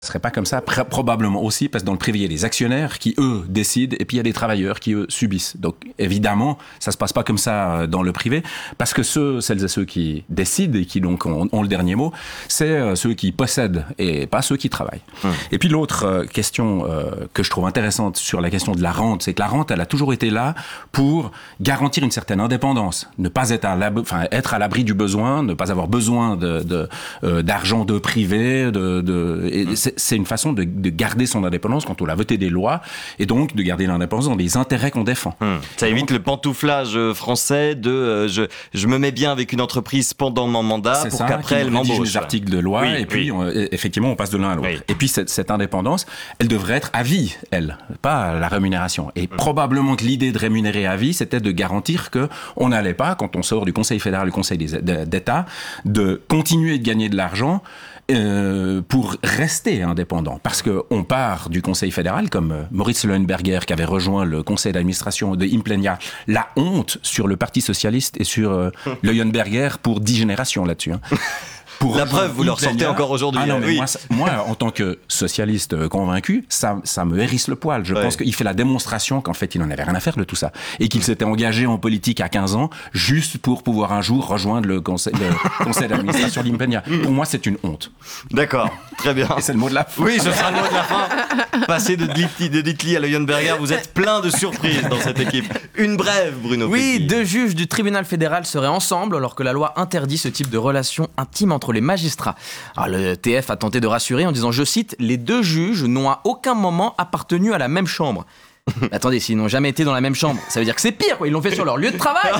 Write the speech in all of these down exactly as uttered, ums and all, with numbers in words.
Ce serait pas comme ça, pr- probablement aussi, parce que dans le privé, il y a des actionnaires qui, eux, décident, et puis il y a des travailleurs qui, eux, subissent. Donc, évidemment, ça se passe pas comme ça dans le privé, parce que ceux, celles et ceux qui décident, et qui donc ont, ont le dernier mot, c'est ceux qui possèdent, et pas ceux qui travaillent. Hum. Et puis l'autre euh, question euh, que je trouve intéressante sur la question de la rente, c'est que la rente, elle a toujours été là pour garantir une certaine indépendance, ne pas être à l'abri, enfin, être à l'abri du besoin, ne pas avoir besoin de, de, euh, d'argent de privé, de, de, et c'est, c'est une façon de, de garder son indépendance quand on a voté des lois, et donc de garder l'indépendance dans les intérêts qu'on défend. Hum. Ça évite donc le pantouflage français de euh, je, je me mets bien avec une entreprise pendant mon mandat c'est pour ça, qu'après elle m'embauche. Les articles de loi, oui, et puis oui. on, effectivement on passe de l'un à l'autre. Oui. Et puis cette, cette indépendance, elle devrait être à vie, elle, pas la rémunération. Et hum. probablement que l'idée de rémunérer à vie, c'était de garantir que on n'allait pas, quand on sort du Conseil fédéral, du Conseil des, d'État, de continuer de gagner de l'argent Euh, pour rester indépendant. Parce qu'on part du Conseil fédéral, comme Moritz Leuenberger, qui avait rejoint le conseil d'administration de Implenia, la honte sur le Parti socialiste et sur euh, Leuenberger pour dix générations là-dessus. Hein. Pour la preuve, vous leur sortez encore aujourd'hui. Ah non, mais oui. moi, ça, moi, en tant que socialiste convaincu, ça, ça me hérisse le poil. Je ouais. pense qu'il fait la démonstration qu'en fait, il n'en avait rien à faire de tout ça. Et qu'il s'était engagé en politique à quinze ans, juste pour pouvoir un jour rejoindre le conseil, le conseil d'administration d'Implenia. Pour moi, c'est une honte. D'accord, très bien. Et c'est le mot de la fin. Oui, ce sera le mot de la fin. Passer de Dietli, de Dietli à Leuenberger, vous êtes plein de surprises dans cette équipe. Une brève, Bruno. Oui, Petit. Deux juges du tribunal fédéral seraient ensemble alors que la loi interdit ce type de relation intime entre les magistrats. Alors, le T F a tenté de rassurer en disant, je cite, « Les deux juges n'ont à aucun moment appartenu à la même chambre. » Attendez, s'ils n'ont jamais été dans la même chambre, ça veut dire que c'est pire, quoi. Ils l'ont fait sur leur lieu de travail.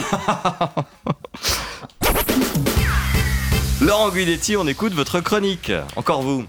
Laurent Guidetti, on écoute votre chronique. Encore vous.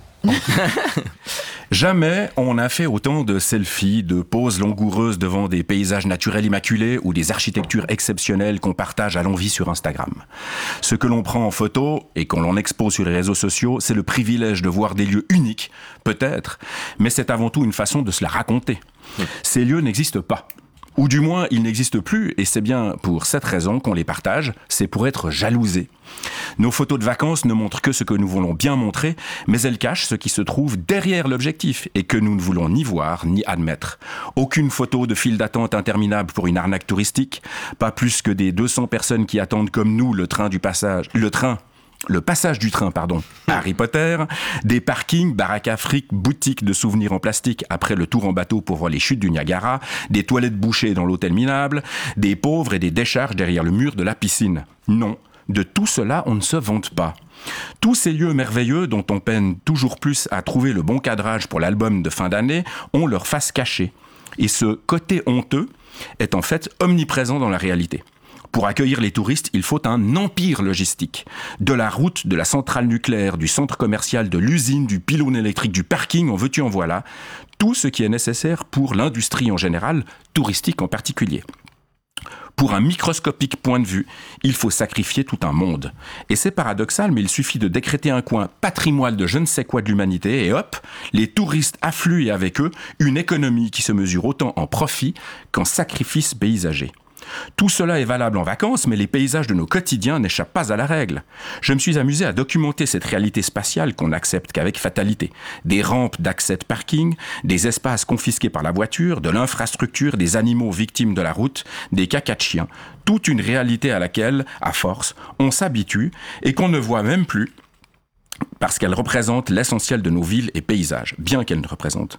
Jamais on n'a fait autant de selfies, de poses langoureuses devant des paysages naturels immaculés ou des architectures exceptionnelles qu'on partage à l'envi sur Instagram. Ce que l'on prend en photo et qu'on l'on expose sur les réseaux sociaux, c'est le privilège de voir des lieux uniques, peut-être, mais c'est avant tout une façon de se la raconter. Ces lieux n'existent pas. Ou du moins, ils n'existent plus, et c'est bien pour cette raison qu'on les partage, c'est pour être jalousés. Nos photos de vacances ne montrent que ce que nous voulons bien montrer, mais elles cachent ce qui se trouve derrière l'objectif, et que nous ne voulons ni voir, ni admettre. Aucune photo de file d'attente interminable pour une arnaque touristique, pas plus que des deux cents personnes qui attendent comme nous le train du passage, le train, Le passage du train, pardon, Harry Potter, des parkings, baraques afriques, boutiques de souvenirs en plastique après le tour en bateau pour voir les chutes du Niagara, des toilettes bouchées dans l'hôtel minable, des pauvres et des décharges derrière le mur de la piscine. Non, de tout cela, on ne se vante pas. Tous ces lieux merveilleux dont on peine toujours plus à trouver le bon cadrage pour l'album de fin d'année ont leur face cachée. Et ce côté honteux est en fait omniprésent dans la réalité. Pour accueillir les touristes, il faut un empire logistique. De la route, de la centrale nucléaire, du centre commercial, de l'usine, du pylône électrique, du parking, en veux-tu en voilà. Tout ce qui est nécessaire pour l'industrie en général, touristique en particulier. Pour un microscopique point de vue, il faut sacrifier tout un monde. Et c'est paradoxal, mais il suffit de décréter un coin patrimoine de je ne sais quoi de l'humanité, et hop, les touristes affluent et avec eux une économie qui se mesure autant en profit qu'en sacrifice paysager. Tout cela est valable en vacances, mais les paysages de nos quotidiens n'échappent pas à la règle. Je me suis amusé à documenter cette réalité spatiale qu'on n'accepte qu'avec fatalité. Des rampes d'accès de parking, des espaces confisqués par la voiture, de l'infrastructure, des animaux victimes de la route, des cacas de chiens. Toute une réalité à laquelle, à force, on s'habitue et qu'on ne voit même plus parce qu'elle représente l'essentiel de nos villes et paysages, bien qu'elle ne représente.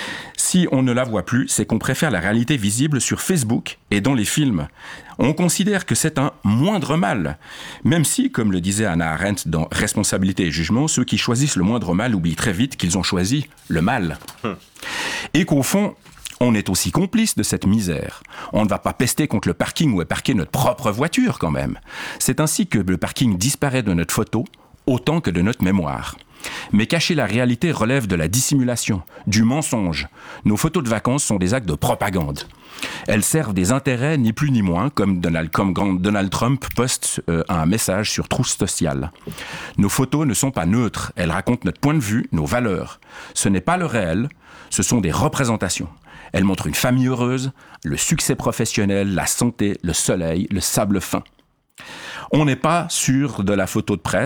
Si on ne la voit plus, c'est qu'on préfère la réalité visible sur Facebook et dans les films. On considère que c'est un moindre mal, même si, comme le disait Hannah Arendt dans Responsabilité et jugement, ceux qui choisissent le moindre mal oublient très vite qu'ils ont choisi le mal. Hum. Et qu'au fond, on est aussi complice de cette misère. On ne va pas pester contre le parking où est parquée notre propre voiture quand même. C'est ainsi que le parking disparaît de notre photo, autant que de notre mémoire. Mais cacher la réalité relève de la dissimulation, du mensonge. Nos photos de vacances sont des actes de propagande. Elles servent des intérêts ni plus ni moins, comme Donald, comme Donald Trump poste euh, un message sur Truth Social. Nos photos ne sont pas neutres, elles racontent notre point de vue, nos valeurs. Ce n'est pas le réel, ce sont des représentations. Elles montrent une famille heureuse, le succès professionnel, la santé, le soleil, le sable fin. On n'est pas sûr de la photo de presse.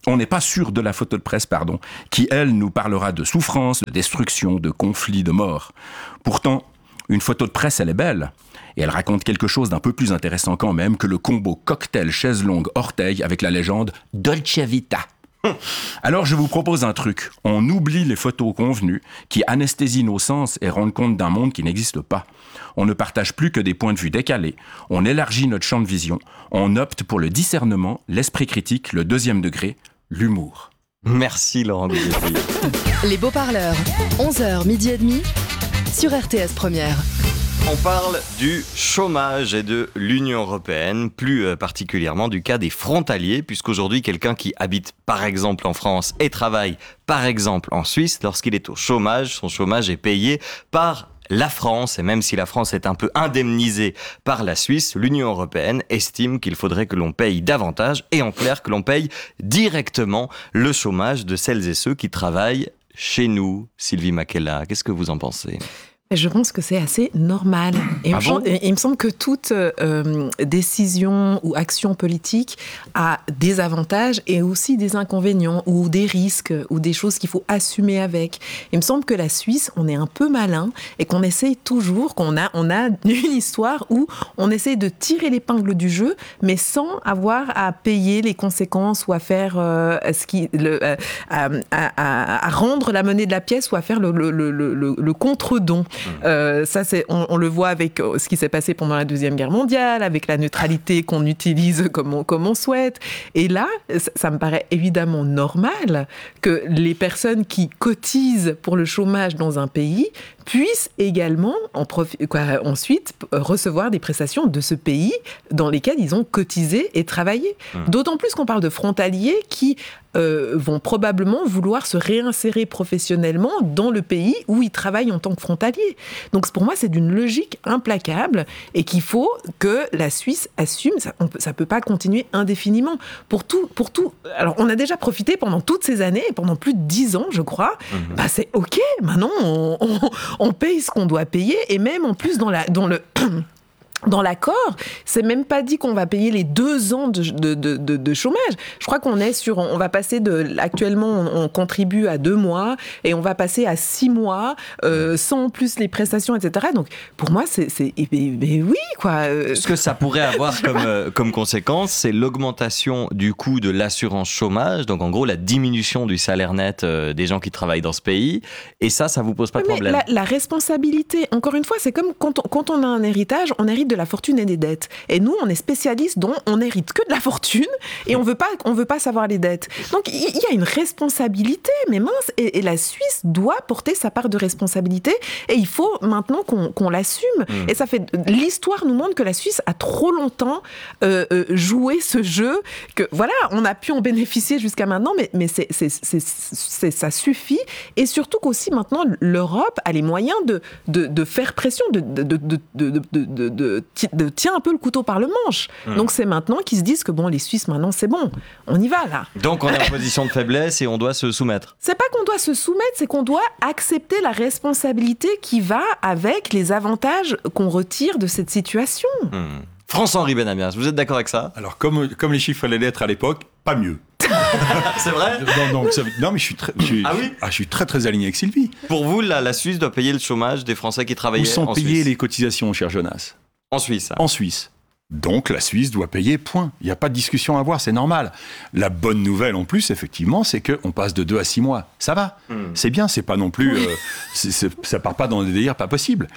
on n'est pas sûr de la photo de presse, pardon, qui, elle, nous parlera de souffrance, de destruction, de conflit, de mort. Pourtant, une photo de presse, elle est belle. Et elle raconte quelque chose d'un peu plus intéressant quand même que le combo cocktail chaise longue orteil avec la légende Dolce Vita. Alors je vous propose un truc. On oublie les photos convenues qui anesthésient nos sens et rendent compte d'un monde qui n'existe pas. On ne partage plus que des points de vue décalés. On élargit notre champ de vision. On opte pour le discernement, l'esprit critique, le deuxième degré, l'humour. Merci Laurent Goudieffy. Les beaux-parleurs, onze heures midi et demi sur R T S Première. On parle du chômage et de l'Union européenne, plus particulièrement du cas des frontaliers, puisqu'aujourd'hui, quelqu'un qui habite par exemple en France et travaille par exemple en Suisse, lorsqu'il est au chômage, son chômage est payé par la France, et même si la France est un peu indemnisée par la Suisse, l'Union européenne estime qu'il faudrait que l'on paye davantage, et en clair que l'on paye directement le chômage de celles et ceux qui travaillent chez nous. Sylvie Makela, qu'est-ce que vous en pensez ? Je pense que c'est assez normal. Et ah il, bon me, il me semble que toute euh, décision ou action politique a des avantages et aussi des inconvénients ou des risques ou des choses qu'il faut assumer avec. Il me semble que la Suisse, on est un peu malin et qu'on essaye toujours, qu'on a, on a une histoire où on essaye de tirer l'épingle du jeu, mais sans avoir à payer les conséquences ou à faire euh, ce qui, le, euh, à, à, à rendre la monnaie de la pièce ou à faire le, le, le, le, le contre-don. Euh, ça, c'est, on, on le voit avec ce qui s'est passé pendant la Deuxième Guerre mondiale, avec la neutralité qu'on utilise comme on, comme on souhaite. Et là, ça, ça me paraît évidemment normal que les personnes qui cotisent pour le chômage dans un pays puissent également en profi- quoi, ensuite recevoir des prestations de ce pays dans lesquels ils ont cotisé et travaillé. Mmh. D'autant plus qu'on parle de frontaliers qui euh, vont probablement vouloir se réinsérer professionnellement dans le pays où ils travaillent en tant que frontaliers. Donc pour moi, c'est d'une logique implacable et qu'il faut que la Suisse assume. Ça ne peut pas continuer indéfiniment. Pour tout, pour tout, alors on a déjà profité pendant toutes ces années, pendant plus de dix ans, je crois. Mmh. Bah c'est OK, maintenant on, on, on paye ce qu'on doit payer et même en plus dans, la, dans le... Dans l'accord, c'est même pas dit qu'on va payer les deux ans de, de, de, de, de chômage. Je crois qu'on est sur, on va passer de, actuellement, on, on contribue à deux mois et on va passer à six mois euh, sans plus les prestations, et cetera. Donc pour moi, c'est, c'est mais, mais oui quoi. Ce que ça pourrait avoir comme euh, comme conséquence, c'est l'augmentation du coût de l'assurance chômage. Donc en gros, la diminution du salaire net euh, des gens qui travaillent dans ce pays. Et ça, ça vous pose pas de mais problème. La, la responsabilité, encore une fois, c'est comme quand on, quand on a un héritage, on hérite de la fortune et des dettes. Et nous, on est spécialistes dont on hérite que de la fortune et on veut pas, on veut pas savoir les dettes. Donc, il y, y a une responsabilité, mais mince, et, et la Suisse doit porter sa part de responsabilité et il faut maintenant qu'on, qu'on l'assume. Mmh. Et ça fait, l'histoire nous montre que la Suisse a trop longtemps euh, euh, joué ce jeu, que voilà, on a pu en bénéficier jusqu'à maintenant, mais, mais c'est, c'est, c'est, c'est, ça suffit. Et surtout qu'aussi maintenant, l'Europe a les moyens de, de, de faire pression, de, de, de, de, de, de, de de tient un peu le couteau par le manche. Mmh. Donc c'est maintenant qu'ils se disent que bon, les Suisses maintenant c'est bon, on y va là. Donc on est en position de faiblesse et on doit se soumettre. C'est pas qu'on doit se soumettre, c'est qu'on doit accepter la responsabilité qui va avec les avantages qu'on retire de cette situation. Mmh. France-Henri Benamias, vous êtes d'accord avec ça ? Alors comme, comme les chiffres allaient l'être à l'époque, pas mieux. C'est vrai ? non, non, ça, non, mais je suis très, je suis, ah oui ah, je suis très très aligné avec Sylvie. Pour vous, la, la Suisse doit payer le chômage des Français qui travaillaient en Suisse ? Où sont payées les cotisations, cher Jonas ? En Suisse. En Suisse. Donc la Suisse doit payer, point. Il n'y a pas de discussion à avoir, c'est normal. La bonne nouvelle en plus, effectivement, c'est qu'on passe de deux à six mois. Ça va, mmh. c'est bien, c'est pas non plus... Euh, c'est, c'est, ça part pas dans des délires pas possibles.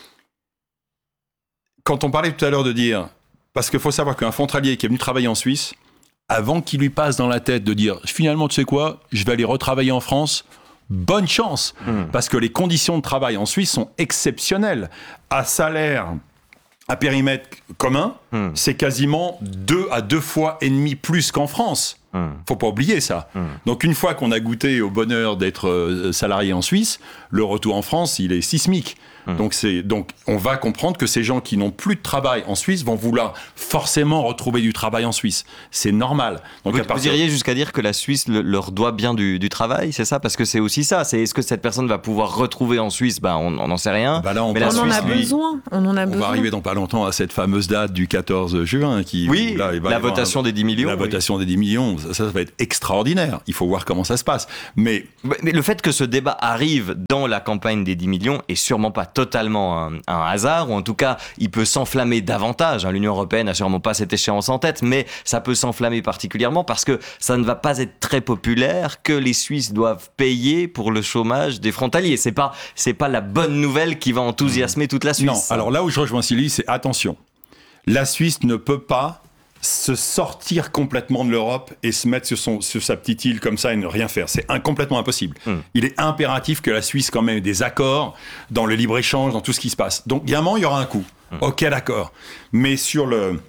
Quand on parlait tout à l'heure de dire... Parce qu'il faut savoir qu'un frontalier qui est venu travailler en Suisse, avant qu'il lui passe dans la tête de dire « Finalement, tu sais quoi, je vais aller retravailler en France », bonne chance, mmh. parce que les conditions de travail en Suisse sont exceptionnelles. À salaire... à périmètre commun, mmh. c'est quasiment deux à deux fois et demi plus qu'en France. Mmh. Faut pas oublier ça. Mmh. Donc une fois qu'on a goûté au bonheur d'être salarié en Suisse, le retour en France, il est sismique. Mmh. Donc, c'est, donc on va comprendre que ces gens qui n'ont plus de travail en Suisse vont vouloir forcément retrouver du travail en Suisse. C'est normal. Donc, vous, à partir... vous iriez jusqu'à dire que la Suisse le, leur doit bien du, du travail, c'est ça ? Parce que c'est aussi ça. C'est, est-ce que cette personne va pouvoir retrouver en Suisse ? Ben, on n'en sait rien. Bah là, on Mais la on Suisse, en a lui, besoin. On en a on besoin. va arriver dans pas longtemps à cette fameuse date du quatorze juin. Qui, oui, là, il va la votation un, des dix millions. La oui. votation des dix millions. Hollande. Ça, ça va être extraordinaire. Il faut voir comment ça se passe. Mais, mais le fait que ce débat arrive dans la campagne des dix millions est sûrement pas totalement un, un hasard, ou en tout cas, il peut s'enflammer davantage. L'Union européenne n'a sûrement pas cette échéance en tête, mais ça peut s'enflammer particulièrement parce que ça ne va pas être très populaire que les Suisses doivent payer pour le chômage des frontaliers. C'est pas, c'est pas la bonne nouvelle qui va enthousiasmer toute la Suisse. Non, alors là où je rejoins Sylvie, c'est attention. La Suisse ne peut pas se sortir complètement de l'Europe et se mettre sur, son, sur sa petite île comme ça et ne rien faire. C'est un, complètement impossible. Mm. Il est impératif que la Suisse quand même ait des accords dans le libre-échange, dans tout ce qui se passe. Donc, il y a un moment, il y aura un coup. Mm. Ok, d'accord. Mais sur, le,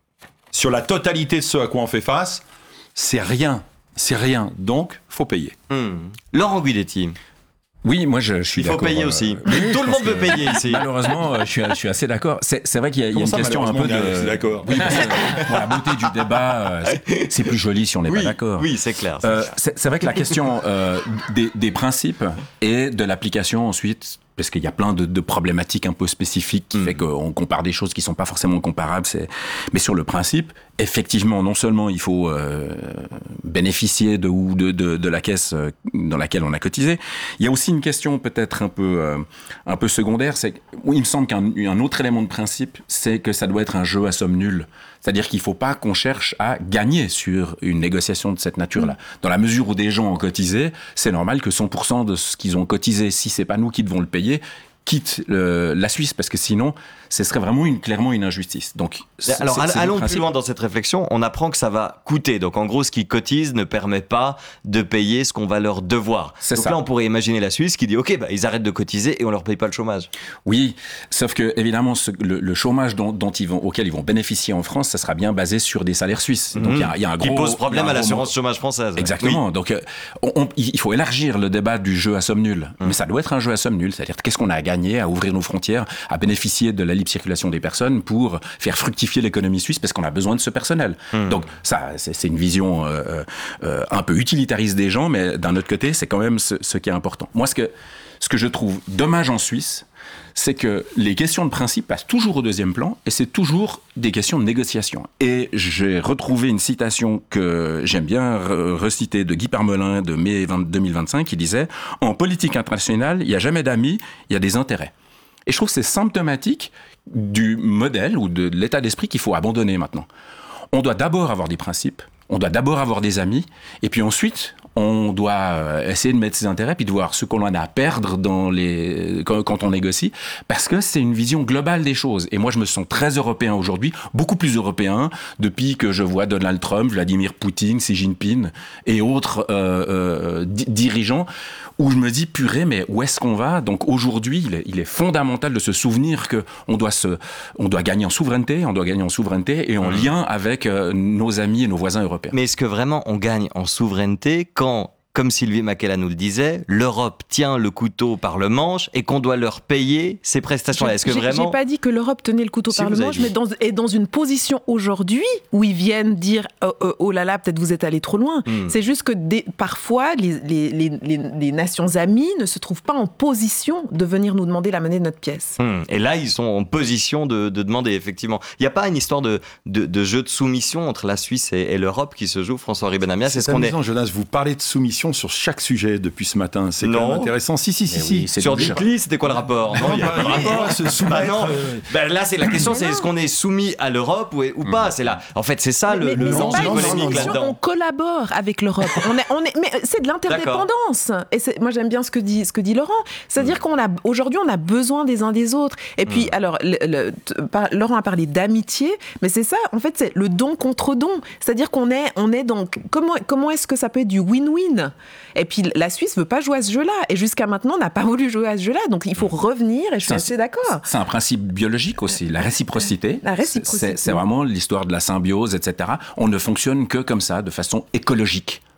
sur la totalité de ce à quoi on fait face, c'est rien. C'est rien. Donc, il faut payer. Mm. Laurent Guidetti. Oui, moi je, je suis d'accord. Il faut payer euh, aussi. Mais tout le monde veut payer ici. Malheureusement, je suis, je suis assez d'accord. C'est, c'est vrai qu'il y a, il y a une ça, question un peu de. C'est d'accord. Oui, parce que, bon, la beauté du débat, c'est, c'est plus joli si on n'est oui, pas d'accord. Oui, c'est clair. C'est, euh, clair. c'est, c'est vrai que la question euh, des, des principes et de l'application ensuite. Parce qu'il y a plein de, de problématiques un peu spécifiques qui mmh. fait qu'on compare des choses qui sont pas forcément comparables. C'est... Mais sur le principe, effectivement, non seulement il faut euh, bénéficier de, ou de, de, de la caisse dans laquelle on a cotisé, il y a aussi une question peut-être un peu, euh, un peu secondaire. C'est, oui, il me semble qu'un un autre élément de principe, c'est que ça doit être un jeu à somme nulle. C'est-à-dire qu'il ne faut pas qu'on cherche à gagner sur une négociation de cette nature-là. Dans la mesure où des gens ont cotisé, c'est normal que cent pour cent de ce qu'ils ont cotisé, si ce n'est pas nous qui devons le payer, quitte le, la Suisse, parce que sinon, ce serait vraiment une, clairement une injustice. Donc, alors, c'est, c'est allons plus loin dans cette réflexion. On apprend que ça va coûter. Donc, en gros, ce qui cotise ne permet pas de payer ce qu'on va leur devoir. C'est Donc ça. Là, on pourrait imaginer la Suisse qui dit, OK, bah, ils arrêtent de cotiser et on leur paye pas le chômage. Oui, sauf que, évidemment, ce, le, le chômage dont, dont ils vont, auquel ils vont bénéficier en France, ça sera bien basé sur des salaires suisses. Donc, il mmh. y, y a un gros... Qui pose problème à l'assurance gros... chômage française. Exactement. Oui. Donc, euh, on, on, il faut élargir le débat du jeu à somme nulle. Mmh. Mais ça doit être un jeu à somme nulle. C'est-à-dire, qu'est-ce qu'on a à gagner à ouvrir nos frontières, à bénéficier de la libre circulation des personnes pour faire fructifier l'économie suisse parce qu'on a besoin de ce personnel. Mmh. Donc ça, c'est, c'est une vision euh, euh, un peu utilitariste des gens, mais d'un autre côté, c'est quand même ce, ce qui est important. Moi, ce que, ce que je trouve dommage en Suisse, c'est que les questions de principe passent toujours au deuxième plan et c'est toujours des questions de négociation. Et j'ai retrouvé une citation que j'aime bien re- reciter de Guy Parmelin de mai deux mille vingt-cinq qui disait « En politique internationale, il n'y a jamais d'amis, il y a des intérêts ». Et je trouve que c'est symptomatique du modèle ou de l'état d'esprit qu'il faut abandonner maintenant. On doit d'abord avoir des principes, on doit d'abord avoir des amis, et puis ensuite, on doit essayer de mettre ses intérêts, puis de voir ce qu'on en a à perdre dans les... quand, quand on négocie, parce que c'est une vision globale des choses. Et moi, je me sens très européen aujourd'hui, beaucoup plus européen, depuis que je vois Donald Trump, Vladimir Poutine, Xi Jinping et autres euh, euh, di- dirigeants, où je me dis, purée, mais où est-ce qu'on va ? Donc aujourd'hui, il est, il est fondamental de se souvenir qu'on doit, se, on doit gagner en souveraineté, on doit gagner en souveraineté et en mmh. lien avec euh, nos amis et nos voisins européens. Mais est-ce que vraiment on gagne en souveraineté quand, comme Sylvie Makela nous le disait, l'Europe tient le couteau par le manche et qu'on doit leur payer ces prestations-là ? Est-ce que j'ai, vraiment... J'ai pas dit que l'Europe tenait le couteau si par le manche, mais dans, est dans une position aujourd'hui où ils viennent dire oh, oh, oh là là, peut-être vous êtes allé trop loin. Mm. C'est juste que des, parfois, les, les, les, les, les nations amies ne se trouvent pas en position de venir nous demander la monnaie de notre pièce. Mm. Et là, ils sont en position de, de demander, effectivement. Il n'y a pas une histoire de, de, de jeu de soumission entre la Suisse et, et l'Europe qui se joue, François-Henri Benhamia ? C'est, c'est ce qu'on est... Jonas, vous parlez de soumission sur chaque sujet depuis ce matin. C'est non. quand même intéressant. Si, si, si. Oui, si. Sur Dicli, c'était quoi le rapport ? Non, il n'y a pas de rapport. Se soumettre, bah non. euh... ben là, c'est la question, c'est est-ce qu'on est soumis à l'Europe ou, ou pas ? C'est là. En fait, c'est ça mais, le, mais, le mais enjeu polémique là-dedans. On collabore avec l'Europe. On est, on est, mais c'est de l'interdépendance. D'accord. Et c'est, moi, j'aime bien ce que dit, ce que dit Laurent. C'est-à-dire mmh. qu'on a, aujourd'hui, on a besoin des uns des autres. Et puis, mmh. alors, le, le, par, Laurent a parlé d'amitié, mais c'est ça. En fait, c'est le don contre don. C'est-à-dire qu'on est, on est donc comment, comment est-ce que ça peut être du win-win ? Et puis, la Suisse veut pas jouer à ce jeu-là. Et jusqu'à maintenant, on n'a pas voulu jouer à ce jeu-là. Donc, il faut revenir. Et je suis assez d'accord. C'est un principe biologique aussi, la réciprocité. La réciprocité. C'est, c'est vraiment l'histoire de la symbiose, et cetera. On ne fonctionne que comme ça, de façon écologique.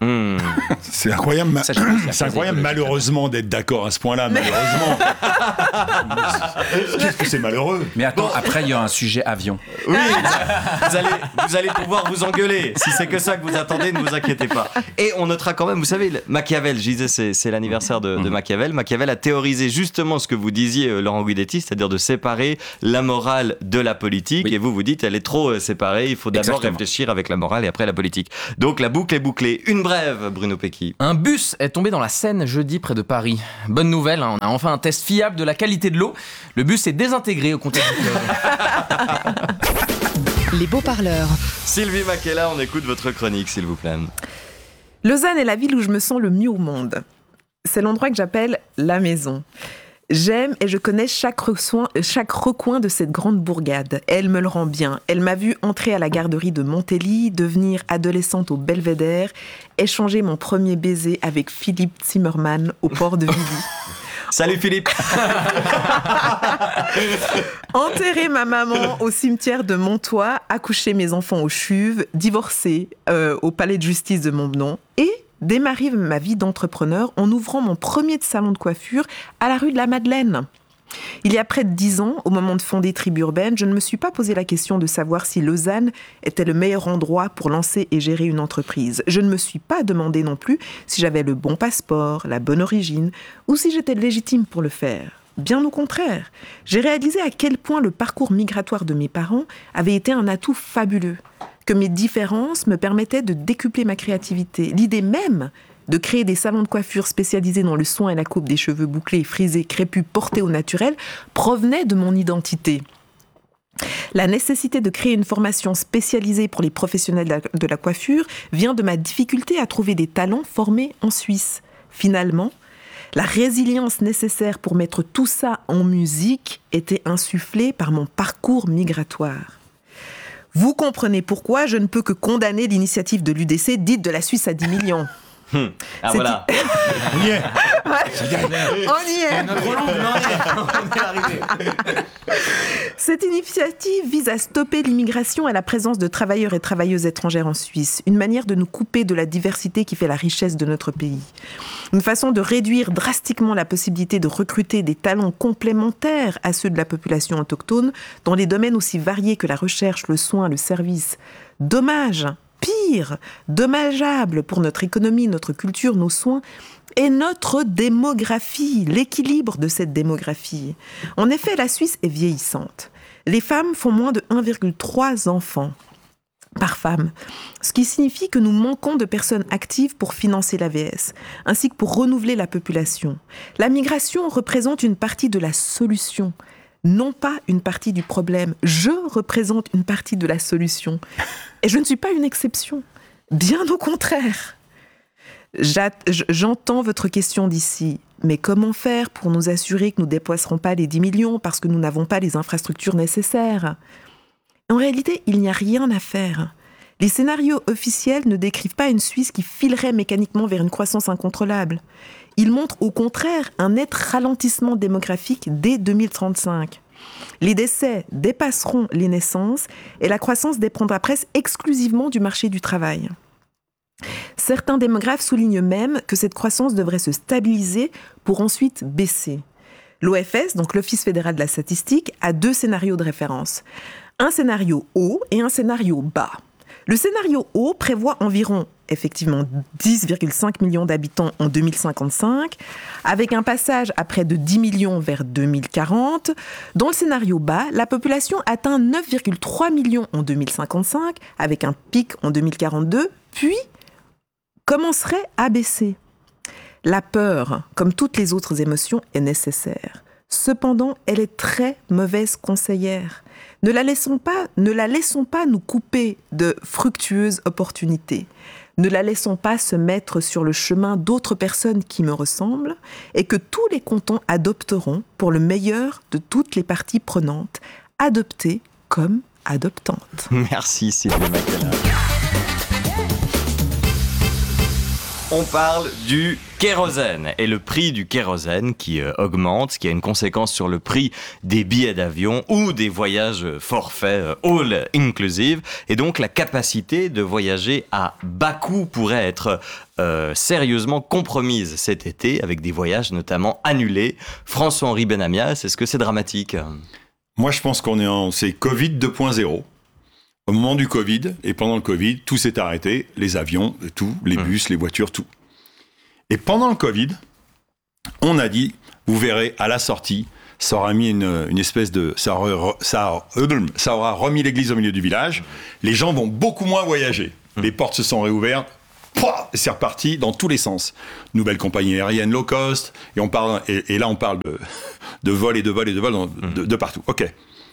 Mmh. C'est incroyable, Ça, j'ai réussi à c'est faire incroyable des malheureusement d'être d'accord à ce point-là, malheureusement. Qu'est-ce que c'est malheureux. Mais attends, après, il y a un sujet avion. Oui, vous allez, vous allez pouvoir vous engueuler. Si c'est que ça que vous attendez, ne vous inquiétez pas. Et on notera quand même, vous savez, Machiavel, je disais, c'est, c'est l'anniversaire de, de Machiavel. Machiavel a théorisé justement ce que vous disiez, euh, Laurent Guidetti, c'est-à-dire de séparer la morale de la politique. Oui. Et vous, vous dites, elle est trop euh, séparée, il faut d'abord Exactement. réfléchir avec la morale et après la politique. Donc la boucle est bouclée. Une brève, Bruno Pecky. Un bus est tombé dans la Seine jeudi près de Paris. Bonne nouvelle, hein, on a enfin un test fiable de la qualité de l'eau. Le bus est désintégré au contact du fleuve. Les beaux parleurs. Sylvie Makela, on écoute votre chronique, s'il vous plaît. Lausanne est la ville où je me sens le mieux au monde. C'est l'endroit que j'appelle la maison. J'aime et je connais chaque recoin, chaque recoin de cette grande bourgade. Elle me le rend bien. Elle m'a vu entrer à la garderie de Montélie, devenir adolescente au Belvédère, échanger mon premier baiser avec Philippe Zimmermann au port de Villy. Salut Philippe. Enterrer ma maman au cimetière de Montois, accoucher mes enfants au Chuves, divorcer euh, au palais de justice de Montbenon et démarrer ma vie d'entrepreneur en ouvrant mon premier salon de coiffure à la rue de la Madeleine. Il y a près de dix ans, au moment de fonder Tribu Urbaine, je ne me suis pas posé la question de savoir si Lausanne était le meilleur endroit pour lancer et gérer une entreprise. Je ne me suis pas demandé non plus si j'avais le bon passeport, la bonne origine, ou si j'étais légitime pour le faire. Bien au contraire, j'ai réalisé à quel point le parcours migratoire de mes parents avait été un atout fabuleux, que mes différences me permettaient de décupler ma créativité. L'idée même de créer des salons de coiffure spécialisés dans le soin et la coupe des cheveux bouclés, frisés, crépus, portés au naturel, provenait de mon identité. La nécessité de créer une formation spécialisée pour les professionnels de la, de la coiffure vient de ma difficulté à trouver des talents formés en Suisse. Finalement, la résilience nécessaire pour mettre tout ça en musique était insufflée par mon parcours migratoire. Vous comprenez pourquoi je ne peux que condamner l'initiative de l'U D C dite de la Suisse à dix millions. Hum. Ah C'est voilà. On y est. On y est. On est arrivé. Cette initiative vise à stopper l'immigration et la présence de travailleurs et travailleuses étrangères en Suisse, une manière de nous couper de la diversité qui fait la richesse de notre pays. Une façon de réduire drastiquement la possibilité de recruter des talents complémentaires à ceux de la population autochtone dans des domaines aussi variés que la recherche, le soin, le service. Dommage, pire, dommageable pour notre économie, notre culture, nos soins et notre démographie, l'équilibre de cette démographie. En effet, la Suisse est vieillissante. Les femmes font moins de un virgule trois enfants par femme, ce qui signifie que nous manquons de personnes actives pour financer l'A V S, ainsi que pour renouveler la population. La migration représente une partie de la solution, non pas une partie du problème. Je représente une partie de la solution. Et je ne suis pas une exception. Bien au contraire. J'entends votre question d'ici. Mais comment faire pour nous assurer que nous ne dépasserons pas les dix millions parce que nous n'avons pas les infrastructures nécessaires ? En réalité, il n'y a rien à faire. Les scénarios officiels ne décrivent pas une Suisse qui filerait mécaniquement vers une croissance incontrôlable. Ils montrent au contraire un net ralentissement démographique dès deux mille trente-cinq. Les décès dépasseront les naissances et la croissance dépendra presque exclusivement du marché du travail. Certains démographes soulignent même que cette croissance devrait se stabiliser pour ensuite baisser. L'O F S, donc l'Office fédéral de la statistique, a deux scénarios de référence. Un scénario haut et un scénario bas. Le scénario haut prévoit environ, effectivement, dix virgule cinq millions d'habitants en deux mille cinquante-cinq, avec un passage à près de dix millions vers deux mille quarante. Dans le scénario bas, la population atteint neuf virgule trois millions en deux mille cinquante-cinq, avec un pic en deux mille quarante-deux, puis commencerait à baisser. La peur, comme toutes les autres émotions, est nécessaire. Cependant, elle est très mauvaise conseillère. Ne la laissons pas, ne la laissons pas nous couper de fructueuses opportunités. Ne la laissons pas se mettre sur le chemin d'autres personnes qui me ressemblent et que tous les cantons adopteront pour le meilleur de toutes les parties prenantes, adoptées comme adoptantes. Merci Sylvie Makela. On parle du kérosène et le prix du kérosène qui euh, augmente, ce qui a une conséquence sur le prix des billets d'avion ou des voyages forfaits euh, all inclusive. Et donc la capacité de voyager à bas coût pourrait être euh, sérieusement compromise cet été avec des voyages notamment annulés. François-Henri Benamias, est-ce que c'est dramatique ? Moi, je pense qu'on est en... C'est Covid deux point zéro. Au moment du Covid et pendant le Covid, tout s'est arrêté. Les avions, tout, les bus, mmh. les voitures, tout. Et pendant le Covid, on a dit, vous verrez, à la sortie, ça aura mis une, une espèce de... Ça aura, ça, aura, ça aura remis l'église au milieu du village. Les gens vont beaucoup moins voyager. Mmh. Les portes se sont réouvertes. Pouah, c'est reparti dans tous les sens. Nouvelle compagnie aérienne low cost. Et, on parle, et, et là, on parle de, de vol et de vol et de vol dans, mmh. de, de partout. OK.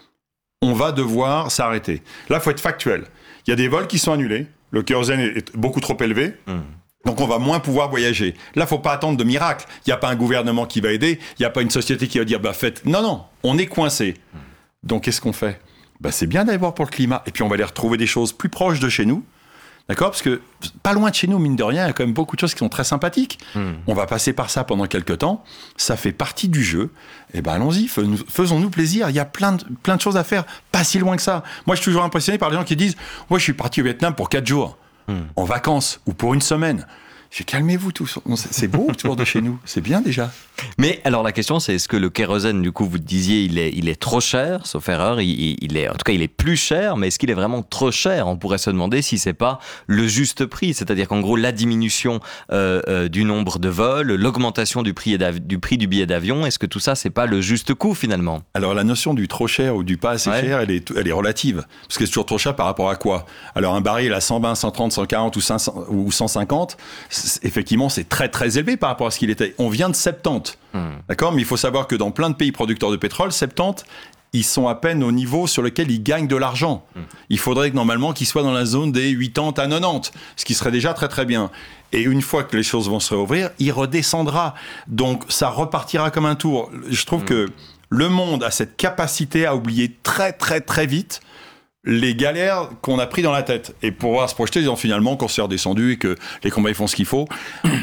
On va devoir s'arrêter. Là, il faut être factuel. Il y a des vols qui sont annulés. Le kérosène est beaucoup trop élevé. Mmh. Donc, on va moins pouvoir voyager. Là, il ne faut pas attendre de miracle. Il n'y a pas un gouvernement qui va aider. Il n'y a pas une société qui va dire, bah, faites. Non, non, on est coincé. Mmh. Donc, qu'est-ce qu'on fait ? Bah, c'est bien d'aller voir pour le climat. Et puis, on va aller retrouver des choses plus proches de chez nous. D'accord ? Parce que pas loin de chez nous, mine de rien, il y a quand même beaucoup de choses qui sont très sympathiques. Mmh. On va passer par ça pendant quelques temps. Ça fait partie du jeu. Eh ben, allons-y, faisons-nous plaisir. Il y a plein de, plein de choses à faire, pas si loin que ça. Moi, je suis toujours impressionné par les gens qui disent « Moi, je suis parti au Vietnam pour quatre jours, mmh. en vacances, ou pour une semaine. » Je dis, calmez-vous tous, c'est beau autour de chez nous, c'est bien déjà. Mais alors la question c'est, est-ce que le kérosène, du coup vous disiez, il est, il est trop cher, sauf erreur, il, il est, en tout cas il est plus cher, mais est-ce qu'il est vraiment trop cher ? On pourrait se demander si c'est pas le juste prix, c'est-à-dire qu'en gros la diminution euh, euh, du nombre de vols, l'augmentation du prix, du prix du billet d'avion, est-ce que tout ça c'est pas le juste coût finalement ? Alors la notion du trop cher ou du pas assez ouais. cher, elle est, elle est relative, parce que c'est toujours trop cher par rapport à quoi ? Alors un baril à cent vingt, cent trente, cent quarante ou, cinq cents, ou cent cinquante, effectivement, c'est très très élevé par rapport à ce qu'il était. On vient de soixante-dix, mmh. d'accord ? Mais il faut savoir que dans plein de pays producteurs de pétrole, soixante-dix, ils sont à peine au niveau sur lequel ils gagnent de l'argent. Mmh. Il faudrait que normalement qu'ils soient dans la zone des quatre-vingts à quatre-vingt-dix, ce qui serait déjà très très bien. Et une fois que les choses vont se réouvrir, il redescendra. Donc ça repartira comme un tour. Je trouve mmh. que le monde a cette capacité à oublier très très très vite les galères qu'on a pris dans la tête et pouvoir se projeter, disant finalement qu'on s'est redescendu et que les combats ils font ce qu'il faut,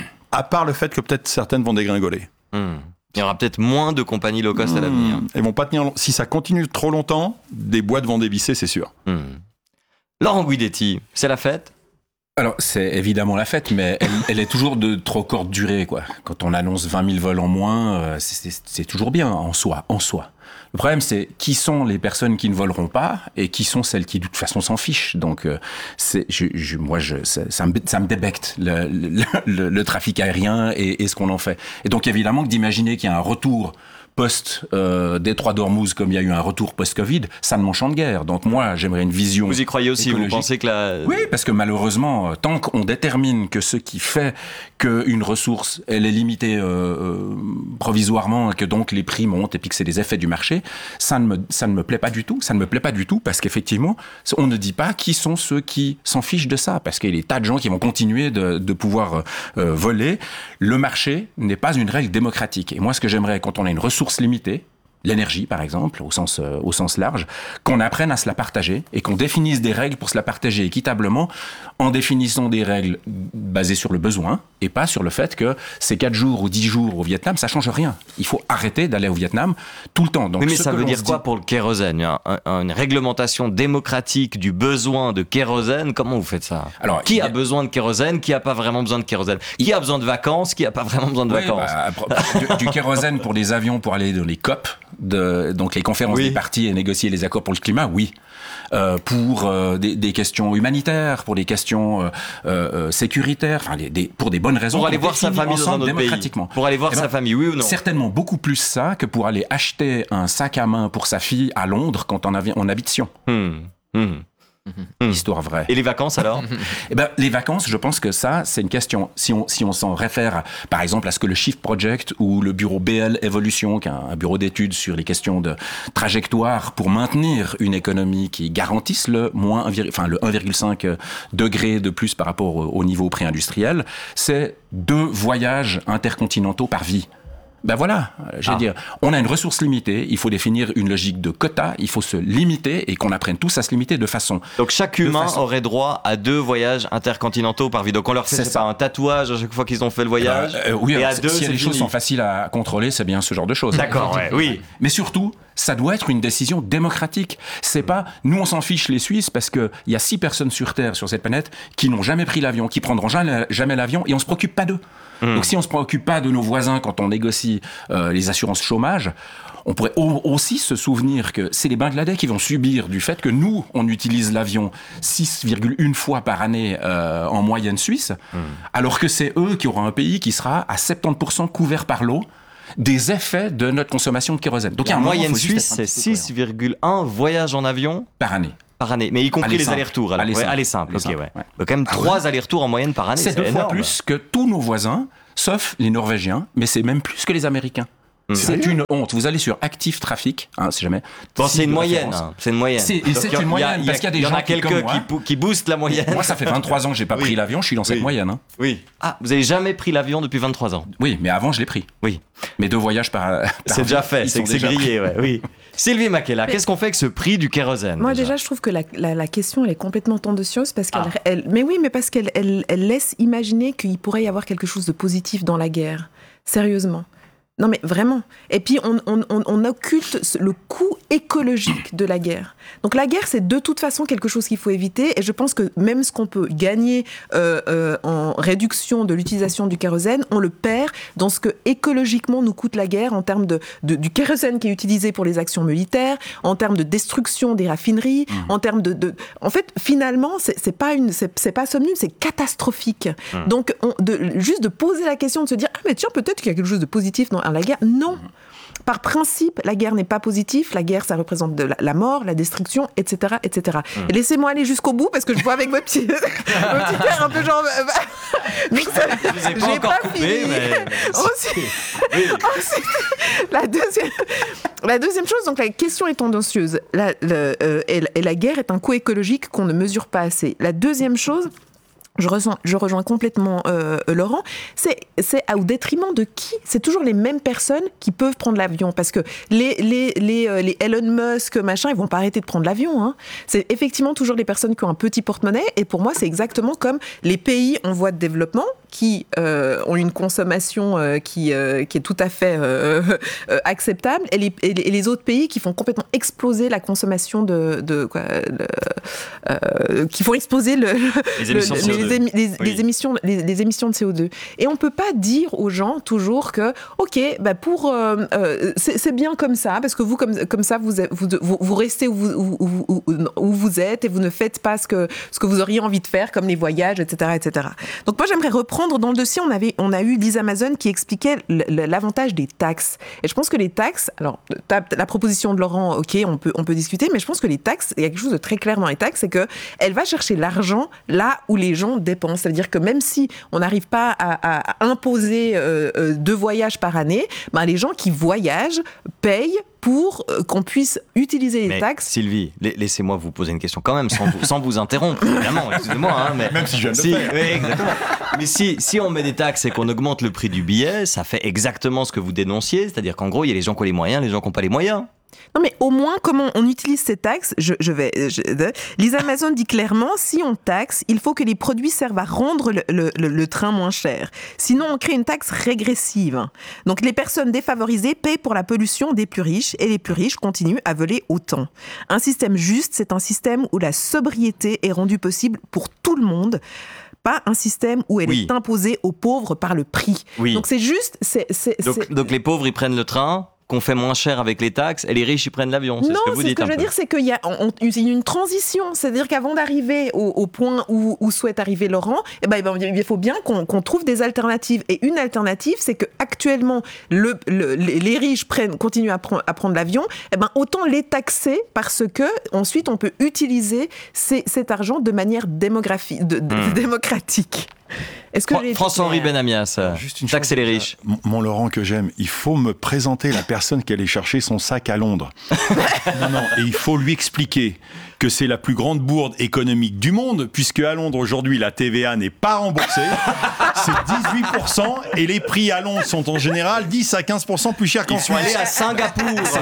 à part le fait que peut-être certaines vont dégringoler. Mmh. Il y aura peut-être moins de compagnies low cost mmh. à l'avenir. Elles vont pas tenir. Si ça continue trop longtemps, des boîtes vont dévisser, c'est sûr. Mmh. Laurent Guidetti, c'est la fête ? Alors, c'est évidemment la fête, mais elle, elle est toujours de trop courte durée, quoi. Quand on annonce vingt mille vols en moins, c'est, c'est, c'est toujours bien en soi, en soi. Le problème, c'est qui sont les personnes qui ne voleront pas et qui sont celles qui, de toute façon, s'en fichent. Donc, c'est, je, je, moi, je, ça, ça, me, ça me débecte, le, le, le, le trafic aérien et, et ce qu'on en fait. Et donc, évidemment, que d'imaginer qu'il y a un retour post euh, Détroit d'Ormuz, comme il y a eu un retour post-Covid, ça ne m'enchante guère. Donc moi, j'aimerais une vision. Vous y croyez aussi, écologique. Vous pensez que la... Oui, parce que malheureusement, tant qu'on détermine que ce qui fait qu'une ressource, elle est limitée euh, euh, provisoirement, et que donc les prix montent, et puis que c'est des effets du marché, ça ne me, ça ne me plaît pas du tout. Ça ne me plaît pas du tout, parce qu'effectivement, on ne dit pas qui sont ceux qui s'en fichent de ça, parce qu'il y a des tas de gens qui vont continuer de, de pouvoir euh, voler. Le marché n'est pas une règle démocratique. Et moi, ce que j'aimerais, quand on a une ressource limitée, l'énergie par exemple, au sens, euh, au sens large, qu'on apprenne à se la partager et qu'on définisse des règles pour se la partager équitablement en définissant des règles basées sur le besoin et pas sur le fait que ces quatre jours ou dix jours au Vietnam, ça change rien. Il faut arrêter d'aller au Vietnam tout le temps. Donc, mais, mais ça veut dire quoi dit... pour le kérosène ? un, un, Une réglementation démocratique du besoin de kérosène, comment vous faites ça ? Alors, qui a... a besoin de kérosène ? Qui n'a pas vraiment besoin de kérosène ? Qui a besoin de vacances ? Qui n'a pas vraiment besoin de oui, vacances ? Bah, du, du kérosène pour les avions, pour aller dans les C O P, de, donc les conférences oui. des parties et négocier les accords pour le climat, oui. Euh, pour euh, des, des questions humanitaires, pour des questions euh, euh, sécuritaires, enfin des, des, pour des bonnes raisons. Pour aller voir sa famille dans un autre pays. Pour aller voir eh ben, sa famille, oui ou non ? Certainement beaucoup plus ça que pour aller acheter un sac à main pour sa fille à Londres quand on, avait, on habite Sion. Hmm. Hmm. Mmh. Histoire vraie. Et les vacances alors ? Eh ben, les vacances, je pense que ça, c'est une question. Si on, si on s'en réfère, par exemple, à ce que le Shift Project ou le bureau B L Evolution, qui est un bureau d'études sur les questions de trajectoire pour maintenir une économie qui garantisse le moins, enfin le un virgule cinq degré de plus par rapport au, au niveau pré-industriel, c'est deux voyages intercontinentaux par vie. Ben voilà, je veux Ah. dire, on a une ressource limitée, il faut définir une logique de quota, il faut se limiter et qu'on apprenne tous à se limiter de façon... Donc chaque De humain façon- aurait droit à deux voyages intercontinentaux par vie. Donc on leur fait C'est je sais ça. pas, un tatouage à chaque fois qu'ils ont fait le voyage. Euh, euh, oui, et alors, à si deux, si c'est les choses fini. sont faciles à contrôler, c'est bien ce genre de choses. D'accord, ouais, oui. Mais surtout, ça doit être une décision démocratique. C'est pas, nous on s'en fiche les Suisses parce que il y a six personnes sur Terre, sur cette planète, qui n'ont jamais pris l'avion, qui prendront jamais, jamais l'avion et on se préoccupe pas d'eux. Hmm. Donc si on se préoccupe pas de nos voisins quand on négocie euh, les assurances chômage, on pourrait au- aussi se souvenir que c'est les Bangladais qui vont subir du fait que nous, on utilise l'avion six virgule un fois par année euh, en moyenne suisse, Hmm. alors que c'est eux qui auront un pays qui sera à soixante-dix pour cent couvert par l'eau des effets de notre consommation de kérosène. Donc il y a La un moment, moyenne faut juste suisse, être un c'est petit peu six virgule un voyages en avion cohérent. Par année. par année. Mais y compris Aller les simple. allers-retours. Alors. Aller Ouais, simple. aller simple, Aller ok, simple, ouais. ouais. Donc quand même Ah trois ouais. allers-retours en moyenne par année. C'est deux fois énorme. plus que tous nos voisins, sauf les Norvégiens, mais c'est même plus que les Américains. C'est une honte. Vous allez sur Active Trafic, hein, si jamais. Bon, site c'est une de moyenne. référence. hein, C'est une moyenne. C'est- Donc, c'est il y a- une moyenne, il y a- parce qu'il y a des Il y en gens a qui, quelques comme moi- qui, pou- qui boostent la moyenne. Moi, ça fait vingt-trois ans que j'ai pas Oui. pris l'avion, je suis dans cette Oui. moyenne. Hein. Oui. Ah, vous avez jamais pris l'avion depuis vingt-trois ans. Oui, mais avant, je l'ai pris. Oui. Mes deux voyages par. par C'est déjà avion, fait, ils c'est sont que c'est déjà grillé, ouais, oui. Sylvie Makela, Mais- qu'est-ce qu'on fait avec ce prix du kérosène Moi, déjà, je trouve que la, la, la question, elle est complètement tendancieuse parce qu'elle. Ah. elle- mais oui, mais parce qu'elle elle, elle laisse imaginer qu'il pourrait y avoir quelque chose de positif dans la guerre. Sérieusement. Non, mais vraiment. Et puis, on, on, on, on occulte ce- le coût écologique de la guerre. Donc, la guerre, c'est de toute façon quelque chose qu'il faut éviter. Et je pense que même ce qu'on peut gagner euh, euh, en réduction de l'utilisation du kérosène, on le perd dans ce que écologiquement nous coûte la guerre en termes de, de, du kérosène qui est utilisé pour les actions militaires, en termes de destruction des raffineries, en termes de, de... En fait, finalement, c'est, c'est pas une, c'est, c'est pas somme nulle, c'est catastrophique. Donc, on, de, juste de poser la question, de se dire, ah mais tiens, peut-être qu'il y a quelque chose de positif dans la guerre. Non. Par principe, la guerre n'est pas positive. La guerre, ça représente de la, la mort, la destruction, et cetera, et cetera. Et laissez-moi aller jusqu'au bout parce que je vois avec votre petit, votre petit air un peu genre. euh, bah, donc ça- Je vous ai pas j'ai encore coupé, fini. mais- Ensuite, Oui. ensuite, la deuxième, la deuxième chose, donc la question est tendancieuse. La, le, euh, et, la- et la guerre est un coût écologique qu'on ne mesure pas assez. La deuxième chose. Je rejoins, je rejoins complètement euh, Laurent. C'est, c'est au détriment de qui ? C'est toujours les mêmes personnes qui peuvent prendre l'avion. Parce que les, les, les, euh, les Elon Musk, machin, ils vont pas arrêter de prendre l'avion. Hein. C'est effectivement toujours les personnes qui ont un petit porte-monnaie. Et pour moi, c'est exactement comme les pays en voie de développement qui euh, ont une consommation euh, qui, euh, qui est tout à fait euh, euh, acceptable. Et les, et les- et les autres pays qui font complètement exploser la consommation de... de quoi, le, euh, qui font exploser le, Les émissions de le- C O deux. les, émi- les- Oui. les émissions, les, les émissions de C O deux. Et on ne peut pas dire aux gens toujours que, OK, bah pour, euh, euh, c'est, c'est bien comme ça, parce que vous, comme, comme ça, vous, êtes- vous, vous, vous restez où vous, où, où- où- où vous êtes et vous ne faites pas ce que, ce que vous auriez envie de faire, comme les voyages, et cetera, et cetera. Donc moi, j'aimerais reprendre dans le dossier, on, avait, on a eu Lisa Amazon qui expliquait l- l- l'avantage des taxes. Et je pense que les taxes, alors, ta- la proposition de Laurent, OK, on peut, on peut discuter, mais je pense que les taxes, il y a quelque chose de très clair dans les taxes, c'est qu'elle va chercher l'argent là où les gens dépensent. C'est-à-dire que même si on n'arrive pas à, à- à imposer euh, euh, deux voyages par année, ben les gens qui voyagent payent pour euh, qu'on puisse utiliser les Mais taxes. Sylvie, la- laissez-moi vous poser une question quand même, sans vous, sans vous interrompre, évidemment, excusez-moi. Hein, mais Même si je viens de le si, faire. oui, exactement. Mais si, si on met des taxes et qu'on augmente le prix du billet, ça fait exactement ce que vous dénonciez, c'est-à-dire qu'en gros, il y a les gens qui ont les moyens, les gens qui n'ont pas les moyens. Non, mais au moins, comment on utilise ces taxes, je, je vais. Je, de- Lisa Amazon dit clairement, si on taxe, il faut que les produits servent à rendre le, le- le- le train moins cher. Sinon, on crée une taxe régressive. Donc, les personnes défavorisées payent pour la pollution des plus riches et les plus riches continuent à voler autant. Un système juste, c'est un système où la sobriété est rendue possible pour tout le monde. Pas un système où elle Oui. est imposée aux pauvres par le prix. Oui. Donc, c'est juste. C'est, c'est, Donc, c'est- donc les pauvres, ils prennent le train, qu'on fait moins cher avec les taxes, et les riches, ils prennent l'avion. C'est Non, ce que vous c'est dites ce que un je veux peu. dire, c'est qu'il y a on- il y a une transition. C'est-à-dire qu'avant d'arriver au, au point où, où souhaite arriver Laurent, eh ben, il faut bien qu'on, qu'on trouve des alternatives. Et une alternative, c'est que actuellement, le, le- les les riches prennent, continuent à, prendre- à prendre l'avion. Eh ben, autant les taxer parce que ensuite on peut utiliser ces- cet argent de manière démographique, de- de- Hmm. démocratique. Est-ce que j'ai été François-Henri claire? Benamias, Juste une taxer chose, les déjà. riches. Mon, mon Laurent que j'aime, il faut me présenter la personne qui allait chercher son sac à Londres. non, non, et il faut lui expliquer que c'est la plus grande bourde économique du monde, puisque à Londres aujourd'hui la T V A n'est pas remboursée, c'est dix-huit pour cent et les prix à Londres sont en général dix à quinze pour cent plus chers qu'en Il faut aller Suisse. à Singapour, monsieur.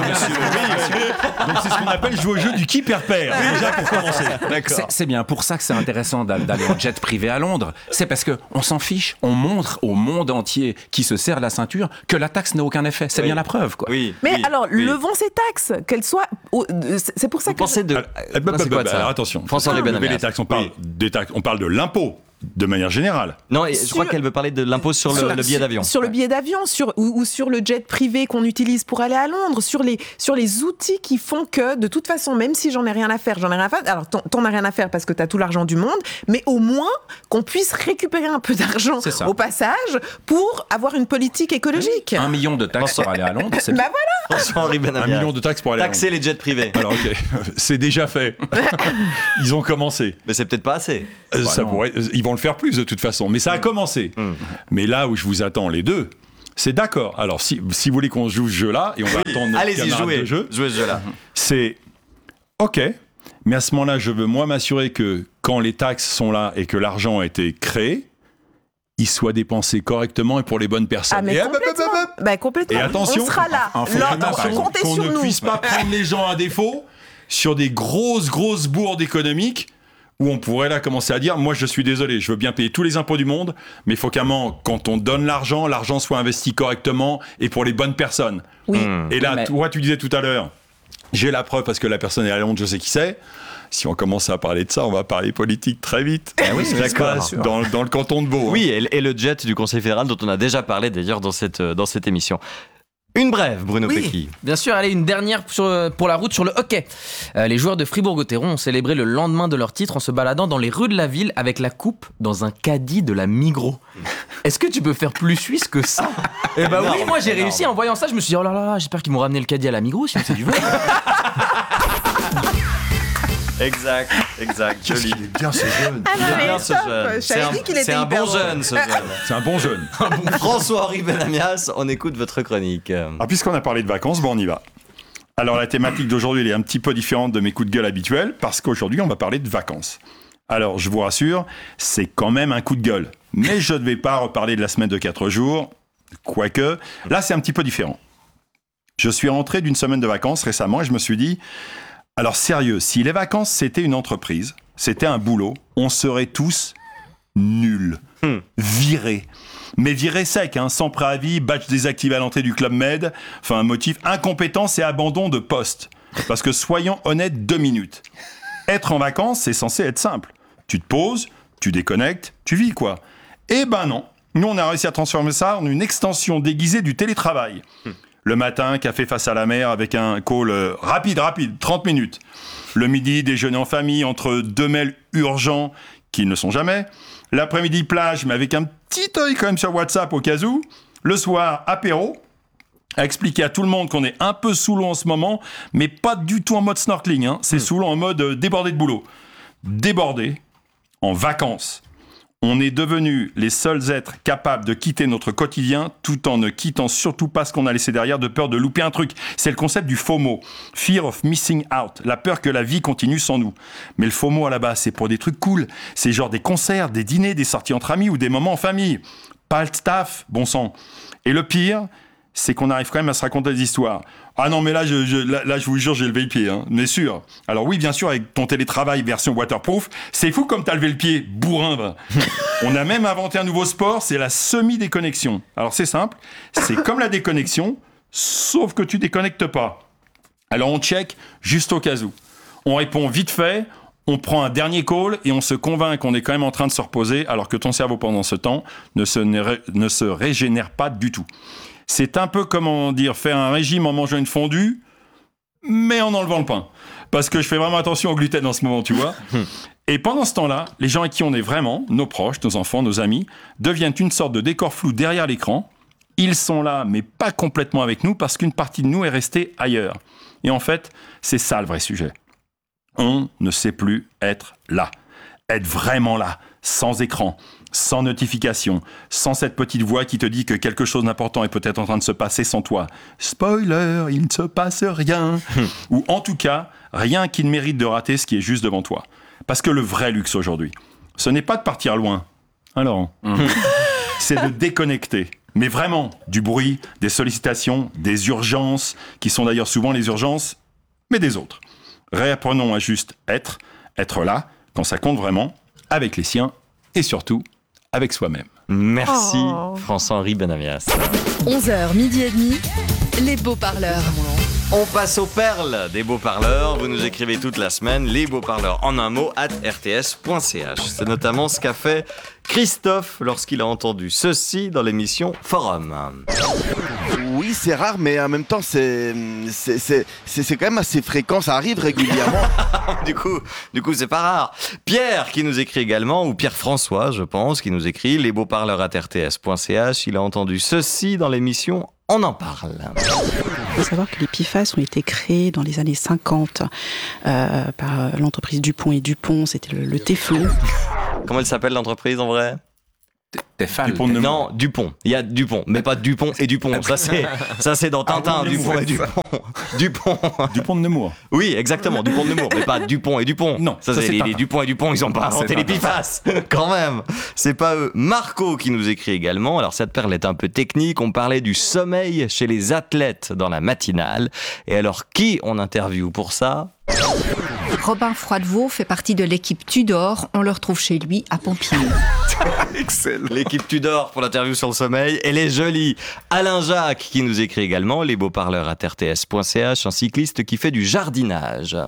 Donc c'est ce qu'on appelle jouer au jeu du qui perd perd, déjà pour commencer. C'est, c'est bien pour ça que c'est intéressant d'a- d'aller en jet privé à Londres. C'est parce qu'on s'en fiche. On montre au monde entier qui se serre la ceinture que la taxe n'a aucun effet. C'est Oui. bien la preuve, quoi. Oui. Mais oui, alors, oui. levons ces taxes, qu'elles soient. au- c'est c'est pour ça Vous que. pensez de. Eh ben, Non, c'est ben, quoi ben, ça alors attention. François-Henri Lever Benamias. les taxes, on parle Oui. des taxes, on parle de l'impôt de manière générale. Non, et je Sur- crois qu'elle veut parler de l'impôt sur le, Sur- le billet d'avion. Sur le billet d'avion, sur, ou, ou sur le jet privé qu'on utilise pour aller à Londres, sur les, sur les outils qui font que, de toute façon, même si j'en ai rien à faire, j'en ai rien à faire. Alors, t'en, t'en as rien à faire parce que t'as tout l'argent du monde, mais au moins qu'on puisse récupérer un peu d'argent C'est ça. au passage pour avoir une politique écologique. Un million de taxes pour aller à Londres, c'est Bah bien. voilà. François-Henri Un Benamias. million de taxes pour aller à Taxer les jets privés. Londres. Alors ok, c'est déjà fait. Ils ont commencé. Mais c'est peut-être pas assez. Euh, Bah ça non. pourrait, ils vont le faire plus de toute façon, mais ça a commencé. Mais là où je vous attends les deux, c'est d'accord. Alors si, si vous voulez qu'on joue ce jeu-là, et on va attendre notre Allez-y, camarade jouez. de jeu, Jouez ce jeu-là. c'est ok. Mais à ce moment-là, je veux moi m'assurer que quand les taxes sont là et que l'argent a été créé, il soit dépensé correctement et pour les bonnes personnes. Ah, mais et, hop, hop, complètement. hop, hop, Bah, complètement. Et attention, on sera là. en- en Là, fonctionnement, par attention, comptez qu'on sur ne nous. puisse pas prendre les gens à défaut sur des grosses, grosses bourdes économiques où on pourrait là commencer à dire, moi je suis désolé, je veux bien payer tous les impôts du monde, mais il faut qu'à un moment, quand on donne l'argent, l'argent soit investi correctement et pour les bonnes personnes. Oui. Et là, Mais- toi tu disais tout à l'heure, j'ai la preuve parce que la personne est à Londres, je sais qui c'est. Si on commence à parler de ça, on va parler politique très vite. Ah oui, c'est D'accord. sûr. Dans, dans le canton de Vaud. hein. Oui, et, et le jet du Conseil fédéral dont on a déjà parlé d'ailleurs dans cette, euh, dans cette émission. Une brève, Bruno Oui, Pecky. bien sûr, allez, une dernière sur- pour la route sur le hockey. Euh, les joueurs de Fribourg-Gotteron ont célébré le lendemain de leur titre en se baladant dans les rues de la ville avec la coupe dans un caddie de la Migros. Est-ce que tu peux faire plus suisse que ça? Eh ben oui, Énorme, moi j'ai énorme. réussi en voyant ça, je me suis dit oh là là, là, j'espère qu'ils m'ont ramené le caddie à la Migros, sinon c'est du vrai. Exact, exact, joli. Il est bien ce jeune. Ah non, Il est mais bien, ce stop, jeune. je C'est t'avais un, dit qu'il c'est était un hyper bon drôle. jeune, ce jeune. C'est un bon jeune. François-Henri Benamias, on écoute votre chronique. Alors, puisqu'on a parlé de vacances, bon, on y va. Alors, la thématique d'aujourd'hui, elle est un petit peu différente de mes coups de gueule habituels, parce qu'aujourd'hui, on va parler de vacances. Alors, je vous rassure, c'est quand même un coup de gueule. Mais je ne vais pas reparler de la semaine de quatre jours, quoique, là, c'est un petit peu différent. Je suis rentré d'une semaine de vacances récemment et je me suis dit, alors sérieux, si les vacances, c'était une entreprise, c'était un boulot, on serait tous nuls, Hmm. virés. Mais virés sec, hein, sans préavis, badge désactivé à l'entrée du Club Med, enfin un motif, incompétence et abandon de poste. Parce que soyons honnêtes deux minutes. Être en vacances, c'est censé être simple. Tu te poses, tu déconnectes, tu vis quoi. Eh ben non. Nous, on a réussi à transformer ça en une extension déguisée du télétravail. Le matin, café face à la mer avec un call euh, rapide, rapide, trente minutes. Le midi, déjeuner en famille entre deux mails urgents qui ne sont jamais. L'après-midi, plage, mais avec un petit œil quand même sur WhatsApp au cas où. Le soir, apéro. À expliquer à tout le monde qu'on est un peu sous l'eau en ce moment, mais pas du tout en mode snorkeling. Hein. C'est sous l'eau en mode euh, débordé de boulot. Débordé, en vacances. On est devenus les seuls êtres capables de quitter notre quotidien tout en ne quittant surtout pas ce qu'on a laissé derrière de peur de louper un truc. C'est le concept du FOMO, Fear of Missing Out, la peur que la vie continue sans nous. Mais le FOMO à la base, c'est pour des trucs cool. C'est genre des concerts, des dîners, des sorties entre amis ou des moments en famille. Pas le staff, bon sang. Et le pire, c'est qu'on arrive quand même à se raconter des histoires. Ah non, mais là, je, je, là, là, je vous jure, j'ai levé le pied, hein, mais sûr. Alors oui, bien sûr, avec ton télétravail version waterproof, c'est fou comme t'as levé le pied, bourrin, va. On a même inventé un nouveau sport, c'est la semi-déconnexion. Alors c'est simple, c'est comme la déconnexion, sauf que tu déconnectes pas. Alors on check juste au cas où. On répond vite fait, on prend un dernier call et on se convainc qu'on est quand même en train de se reposer, alors que ton cerveau pendant ce temps ne se, ne se régénère pas du tout. C'est un peu, comment dire, faire un régime en mangeant une fondue, mais en enlevant le pain. Parce que je fais vraiment attention au gluten en ce moment, tu vois. Et pendant ce temps-là, les gens avec qui on est vraiment, nos proches, nos enfants, nos amis, deviennent une sorte de décor flou derrière l'écran. Ils sont là, mais pas complètement avec nous, parce qu'une partie de nous est restée ailleurs. Et en fait, c'est ça le vrai sujet. On ne sait plus être là. Être vraiment là, sans écran, sans notification, sans cette petite voix qui te dit que quelque chose d'important est peut-être en train de se passer sans toi. Spoiler, il ne se passe rien. Ou en tout cas, rien qui ne mérite de rater ce qui est juste devant toi. Parce que le vrai luxe aujourd'hui, ce n'est pas de partir loin. Alors, c'est de déconnecter. Mais vraiment, du bruit, des sollicitations, des urgences, qui sont d'ailleurs souvent les urgences, mais des autres. Réapprenons à juste être, être là, quand ça compte vraiment, avec les siens, et surtout, avec soi-même. Merci Oh. François-Henri Benamias. onze heures, midi et demi, les beaux parleurs. On passe aux perles des beaux parleurs. Vous nous écrivez toute la semaine les beaux parleurs en un mot at r t s point c h. C'est notamment ce qu'a fait Christophe lorsqu'il a entendu ceci dans l'émission Forum. Oui, c'est rare, mais en même temps, c'est, c'est, c'est, c'est, c'est quand même assez fréquent. Ça arrive régulièrement. du coup, du coup, c'est pas rare. Pierre qui nous écrit également, ou Pierre François, je pense, qui nous écrit les beaux parleurs at r t s point c h. Il a entendu ceci dans l'émission On en parle. Il faut savoir que les P F A S ont été créés dans les années cinquante euh, par l'entreprise Dupont et Dupont. C'était le, le Téflon. Comment elle s'appelle l'entreprise en vrai? Tefal. Dupont de Nemours. Non, Dupont. Il y a Dupont, mais pas Dupont et Dupont. Ça c'est, ça c'est dans Tintin. Ah, Dupont et Dupont. Dupont. Dupont de Nemours. Oui, exactement. Dupont de Nemours, mais pas Dupont et Dupont. Non, ça, ça, c'est c'est les, Tintin. les Dupont et Dupont. Ils ont pas inventé C'est les Tintin. P F A S. Quand même. C'est pas eux. Marco qui nous écrit également. Alors cette perle est un peu technique. On parlait du sommeil chez les athlètes dans la matinale. Et alors qui on interviewe pour ça? Robin Froidevaux fait partie de l'équipe Tudor. On le retrouve chez lui à Pompigny. Excellent. L'équipe Tudor pour l'interview sur le sommeil. Elle est jolie. Alain Jacques qui nous écrit également les beaux parleurs à r t s point c h, un cycliste qui fait du jardinage.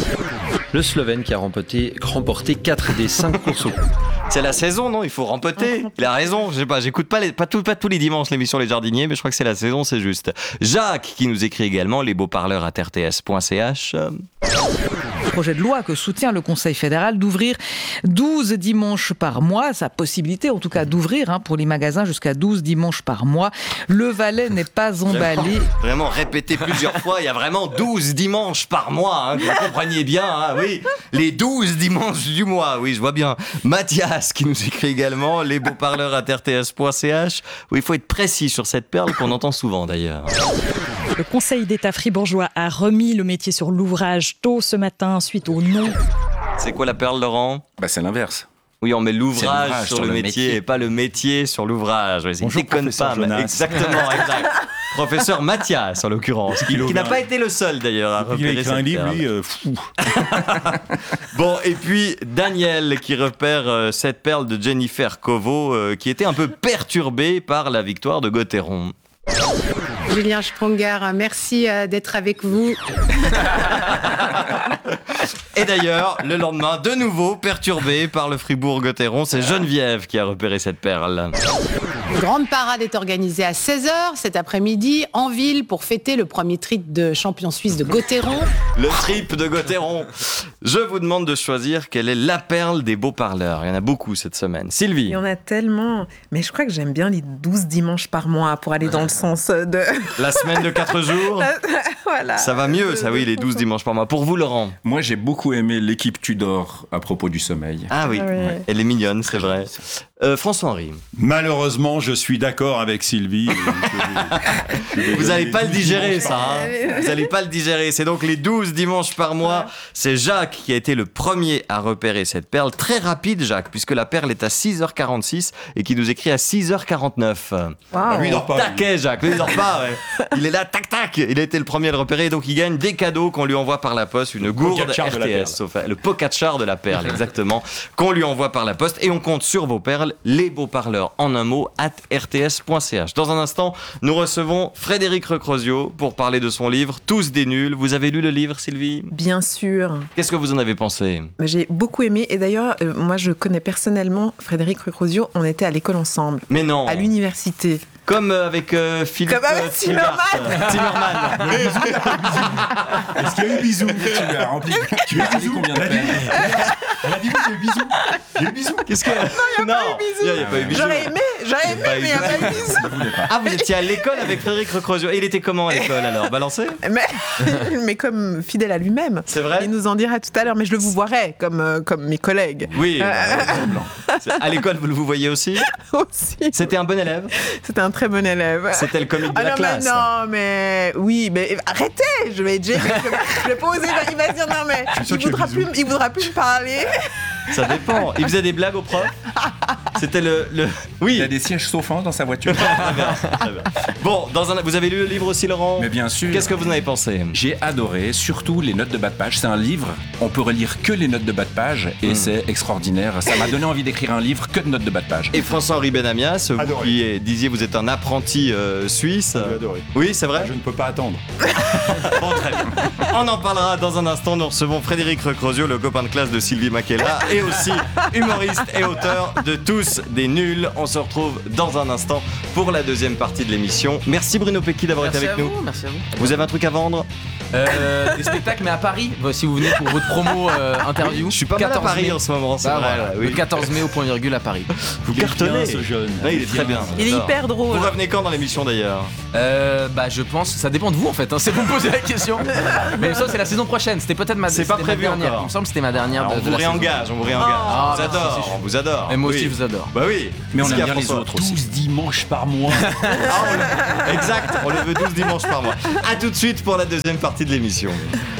Le Slovène qui a remporté, remporté quatre des cinq courses au coup. C'est la saison, non? Il faut rempoter. Il a raison. Je sais pas, j'écoute pas, les, pas, tout, pas tous les dimanches l'émission Les Jardiniers, mais je crois que c'est la saison, c'est juste. Jacques qui nous écrit également les beaux parleurs à r t s point c h. Projet de loi que soutient le Conseil fédéral d'ouvrir douze dimanches par mois, sa possibilité en tout cas d'ouvrir hein, pour les magasins jusqu'à douze dimanches par mois. Le Valais n'est pas emballé. Vraiment, vraiment répété plusieurs fois, il y a vraiment douze dimanches par mois, hein, que vous compreniez bien, hein, oui, les douze dimanches du mois, oui, je vois bien. Mathias qui nous écrit également les beaux parleurs à r t s point c h, où il faut être précis sur cette perle qu'on entend souvent d'ailleurs. Le Conseil d'État fribourgeois a remis le métier sur l'ouvrage tôt ce matin suite au non. C'est quoi la perle, Laurent? Bah, c'est l'inverse. Oui, on met l'ouvrage, l'ouvrage sur, le, métier, métier et pas le métier sur l'ouvrage. Ouais, Bonjour, déconne pas. Jonas. Exactement, exact. Professeur Mathias, en l'occurrence, qui, qui n'a pas été le seul d'ailleurs à Il a repérer écrit cette un livre, perle. lui, euh, fou. Bon, et puis Daniel qui repère euh, cette perle de Jennifer Kovo euh, qui était un peu perturbée par la victoire de Gauthieron. Julien Sprunger, merci euh, d'être avec vous. Et d'ailleurs, le lendemain, de nouveau perturbé par le Fribourg-Gotteron, c'est Geneviève qui a repéré cette perle. Une grande parade est organisée à seize heures cet après-midi en ville pour fêter le premier trip de champion suisse de Gotteron. Le trip de Gotteron. Je vous demande de choisir quelle est la perle des beaux parleurs. Il y en a beaucoup cette semaine. Sylvie. Il y en a tellement. Mais je crois que j'aime bien les douze dimanches par mois pour aller dans le sens de... La semaine de quatre jours. Voilà. Ça va mieux, ça oui, les douze dimanches par mois. Pour vous, Laurent? Moi, j'ai beaucoup aimé l'équipe Tudor à propos du sommeil. Ah oui, Ah oui. ouais. Elle est mignonne, c'est vrai. Euh, François-Henri. Malheureusement, je suis d'accord avec Sylvie. Vous n'allez pas le digérer, ça. Hein. Vous n'allez pas le digérer. C'est donc les douze dimanches par mois. C'est Jacques qui a été le premier à repérer cette perle. Très rapide, Jacques, puisque la perle est à six heures quarante-six et qui nous écrit à six heures quarante-neuf. Wow. Lui, il dort pas. Taquet, Jacques. Lui, il dort pas, ouais. Il est là, tac, tac. Il a été le premier à le repérer. Donc, il gagne des cadeaux qu'on lui envoie par la poste. Une gourde Pocatchar de R la T S. perle. Sauf, le Pocatchar de la perle, exactement. Qu'on lui envoie par la poste. Et on compte sur vos perles, les beaux parleurs en un mot, at r t s point c h. Dans un instant, nous recevons Frédéric Recrozio pour parler de son livre Tous des nuls. Vous avez lu le livre, Sylvie? Bien sûr. Qu'est-ce que vous en avez pensé? J'ai beaucoup aimé. Et d'ailleurs, euh, moi, je connais personnellement Frédéric Recrozio. On était à l'école ensemble. Mais non. À l'université. Comme euh, avec euh, Philippe Comme avec euh, Zimmermann. Zimmermann. Zimmermann. Est-ce qu'il y a eu bisous? Tu as rempli, tu as rempli combien de peines? Elle a dit oui, j'ai eu bisous. J'ai eu bisous. Qu'est-ce que... Non, il n'y a, a pas eu bisous. J'aurais aimé, j'aurais aimé, mais il n'y a pas eu bisous. Ah, vous étiez à l'école avec Frédéric Recrozio. Et il était comment à l'école alors? Balancé? Mais, mais comme fidèle à lui-même. C'est vrai? Il nous en dira tout à l'heure, mais je le vous voirai comme, euh, comme mes collègues. Oui. Euh, bah, À l'école, vous le vous voyez aussi? Aussi. C'était un bon élève? C'était un très bon élève. C'était le comique de ah la non, classe. Mais non, mais oui, mais arrêtez. Je vais, je vais, je vais pas oser. Il va dire non, mais il voudra plus, il voudra plus me parler. Ça dépend. Il faisait des blagues aux profs? C'était le, le... Oui. Il a des sièges chauffants dans sa voiture. Très bien, très bien. Bon, dans un... vous avez lu le livre aussi, Laurent? Mais bien sûr. Qu'est-ce que vous en avez pensé? J'ai adoré, surtout les notes de bas de page. C'est un livre, on peut relire que les notes de bas de page et mm. c'est extraordinaire. Ça m'a donné envie d'écrire un livre que de notes de bas de page. Et François-Henri Benamias, vous adoré. Qui est, disiez vous êtes un apprenti euh, suisse. J'ai adoré. Oui, c'est vrai? Ah, je ne peux pas attendre. Bon, très bien. On en parlera dans un instant. Nous recevons Frédéric Recrozio, le copain de classe de Sylvie Makela, et aussi humoriste et auteur de Tous des Nuls. On se retrouve dans un instant pour la deuxième partie de l'émission. Merci Bruno Pecky d'avoir été avec vous, nous. Merci à vous. Vous avez un truc à vendre? euh, Des spectacles, mais à Paris. Si vous venez pour votre promo euh, interview. Je suis pas mal à Paris mai. En ce moment, c'est bah, vrai. Voilà, oui. Le quatorze mai au point virgule à Paris. Vous cartonnez ce jeune. Ouais, il est très bien. Il est hyper drôle. Vous revenez quand dans l'émission d'ailleurs? euh, Bah je pense, ça dépend de vous en fait. Hein, c'est vous me poser la question. Mais ça c'est la saison prochaine. C'était peut-être ma. C'est pas prévu dernière. encore. Il me semble que c'était ma dernière. Alors, de, on de vous la réengage, saison. on vous réengage. Oh, on vous merci, adore, c'est on vous adore. Et moi oui. aussi je vous adore. Bah oui. Mais on aime bien les François. autres aussi. douze dimanches par mois. Ah, on le... Exact, on le veut douze dimanches par mois. A tout de suite pour la deuxième partie de l'émission.